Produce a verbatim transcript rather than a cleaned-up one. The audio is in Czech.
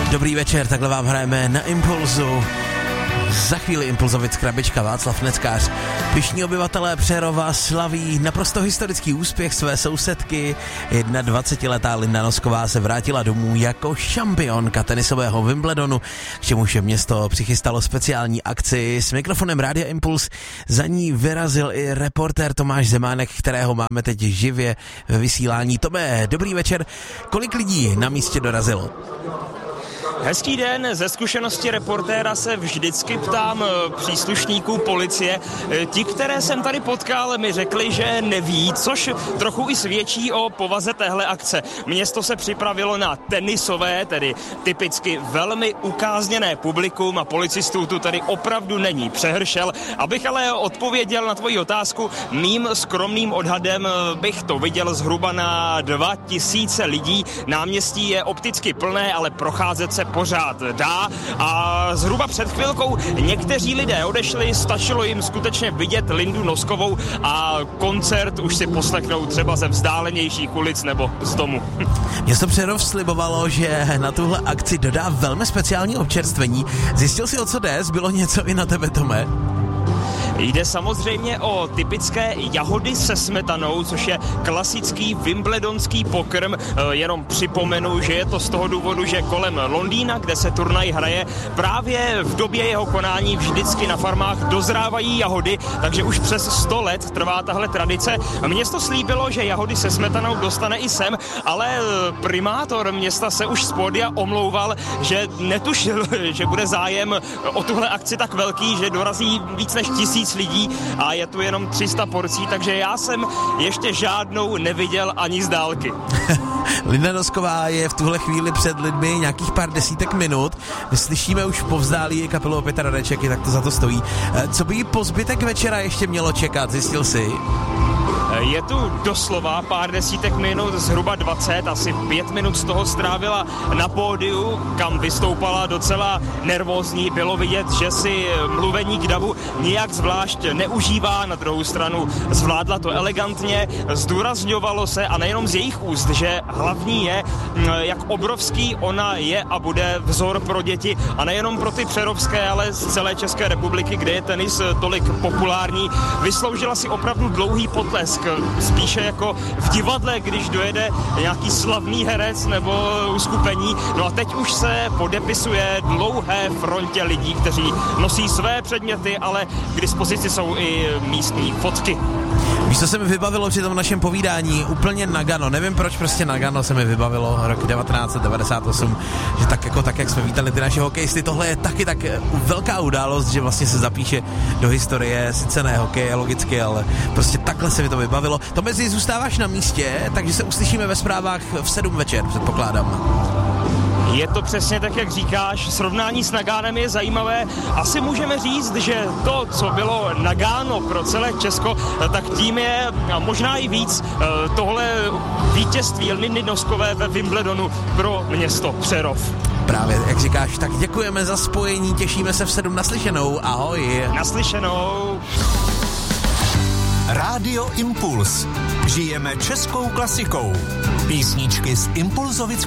Dobrý večer, takhle vám hrajeme na Impulzu. Za chvíli Impulzovic Krabička, Václav Neckář. Pyšní obyvatelé Přerova slaví naprosto historický úspěch své sousedky. dvacetiletá Linda Nosková se vrátila domů jako šampionka tenisového Wimbledonu, k čemuž město přichystalo speciální akci. S mikrofonem Rádia Impuls za ní vyrazil i reportér Tomáš Zemánek, kterého máme teď živě ve vysílání. Tome, dobrý večer. Kolik lidí na místě dorazilo? Hezký den, ze zkušenosti reportéra se vždycky ptám příslušníků policie. Ti, které jsem tady potkal, mi řekli, že neví, což trochu i svědčí o povaze téhle akce. Město se připravilo na tenisové, tedy typicky velmi ukázněné publikum a policistů tu tady opravdu není přehršel. Abych ale odpověděl na tvoji otázku, mým skromným odhadem bych to viděl zhruba na dva tisíce lidí. Náměstí je opticky plné, ale procházet se pořád dá a zhruba před chvilkou někteří lidé odešli, stačilo jim skutečně vidět Lindu Noskovou a koncert už si poslechnou třeba ze vzdálenějších ulic nebo z domu. Město Přerov slibovalo, že na tuhle akci dodá velmi speciální občerstvení. Zjistil si, o co jde? Zbylo něco i na tebe, Tome? Jde samozřejmě o typické jahody se smetanou, což je klasický wimbledonský pokrm. Jenom připomenu, že je to z toho důvodu, že kolem Londýna, kde se turnaj hraje, právě v době jeho konání vždycky na farmách dozrávají jahody, takže už přes sto let trvá tahle tradice. Město slíbilo, že jahody se smetanou dostane i sem, ale primátor města se už z pódia omlouval, že netušil, že bude zájem o tuhle akci tak velký, že dorazí víc než tisíc lidí a je tu jenom tři sta porcí, takže já jsem ještě žádnou neviděl ani z dálky. Linda Nosková je v tuhle chvíli před lidmi nějakých pár desítek minut. My slyšíme už povzdálí kapelu o Petra Radečeky, tak to za to stojí. Co by jí po zbytek večera ještě mělo čekat, zjistil jsi? Je tu doslova pár desítek minut, zhruba dvacet, asi pět minut z toho strávila na pódiu, kam vystoupala docela nervózní. Bylo vidět, že si mluvení k davu nijak zvlášť neužívá, na druhou stranu zvládla to elegantně, zdůrazňovalo se a nejenom z jejich úst, že hlavní je, jak obrovský ona je a bude vzor pro děti a nejenom pro ty přerovské, ale z celé České republiky, kde je tenis tolik populární. Vysloužila si opravdu dlouhý potlesk, spíše jako v divadle, když dojede nějaký slavný herec nebo uskupení. No a teď už se podepisuje dlouhé frontě lidí, kteří nosí své předměty, ale k dispozici jsou i místní fotky. Víš, co se mi vybavilo při tom našem povídání? Úplně Nagano. Nevím, proč prostě Nagano se mi vybavilo rok devatenáct set devadesát osm, že tak jako tak, jak jsme vítali ty naše hokejisty, tohle je taky tak velká událost, že vlastně se zapíše do historie, sice ne hokeje logicky, ale prostě takhle se mi to vybavilo. To mezi zůstáváš na místě, takže se uslyšíme ve zprávách v sedm večer, předpokládám. Je to přesně tak, jak říkáš. Srovnání s Nagánem je zajímavé. Asi můžeme říct, že to, co bylo Nagano pro celé Česko, tak tím je možná i víc tohle vítězství Lindy Noskové ve Wimbledonu pro město Přerov. Právě, jak říkáš, tak děkujeme za spojení, těšíme se v sedm, naslyšenou, ahoj. Naslyšenou. Rádio Impuls. Žijeme českou klasikou. Písničky z Impulzovic